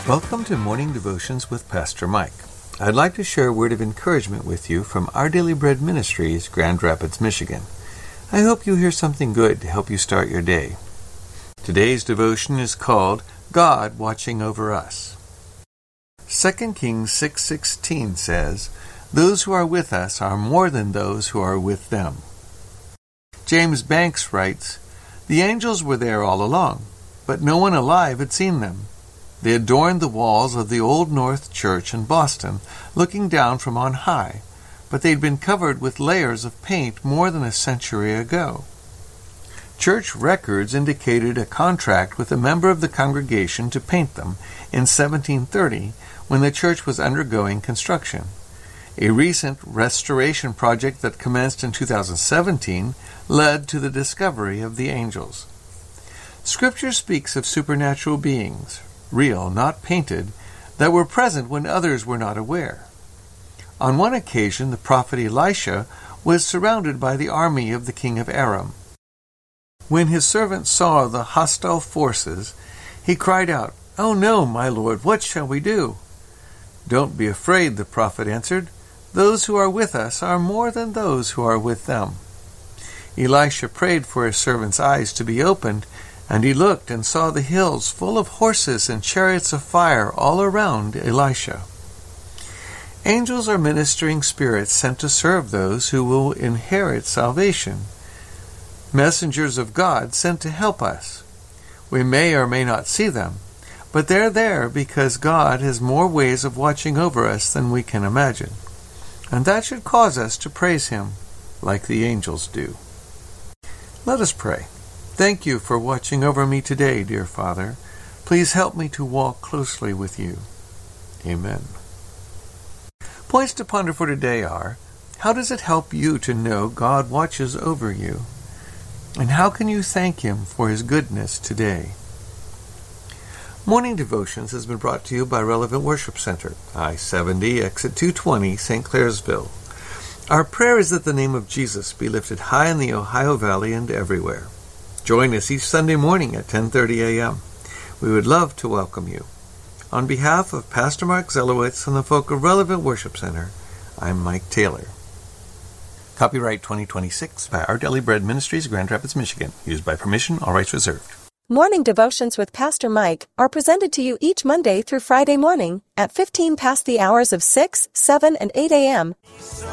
Welcome to Morning Devotions with Pastor Mike. I'd like to share a word of encouragement with you from Our Daily Bread Ministries, Grand Rapids, Michigan. I hope you hear something good to help you start your day. Today's devotion is called God Watching Over Us. 2 Kings 6:16 says, "Those who are with us are more than those who are with them." James Banks writes, "The angels were there all along, but no one alive had seen them. They adorned the walls of the Old North Church in Boston, looking down from on high, but they'd been covered with layers of paint more than a century ago." Church records indicated a contract with a member of the congregation to paint them in 1730 when the church was undergoing construction. A recent restoration project that commenced in 2017 led to the discovery of the angels. Scripture speaks of supernatural beings, real, not painted, that were present when others were not aware. On one occasion, the prophet Elisha was surrounded by the army of the king of Aram. When his servant saw the hostile forces, he cried out, "Oh no, my lord, what shall we do?" "Don't be afraid," the prophet answered. "Those who are with us are more than those who are with them." Elisha prayed for his servant's eyes to be opened, and he looked and saw the hills full of horses and chariots of fire all around Elisha. Angels are ministering spirits sent to serve those who will inherit salvation. Messengers of God sent to help us. We may or may not see them, but they're there because God has more ways of watching over us than we can imagine. And that should cause us to praise Him like the angels do. Let us pray. Thank you for watching over me today, dear Father. Please help me to walk closely with you. Amen. Points to ponder for today are, how does it help you to know God watches over you? And how can you thank Him for His goodness today? Morning Devotions has been brought to you by Relevant Worship Center, I-70, exit 220, St. Clairsville. Our prayer is that the name of Jesus be lifted high in the Ohio Valley and everywhere. Join us each Sunday morning at 10:30 a.m. We would love to welcome you. On behalf of Pastor Mark Zelowitz and the folk of Relevant Worship Center, I'm Mike Taylor. Copyright 2026 by Our Daily Bread Ministries, Grand Rapids, Michigan. Used by permission, all rights reserved. Morning Devotions with Pastor Mike are presented to you each Monday through Friday morning at 15 past the hours of 6, 7, and 8 a.m.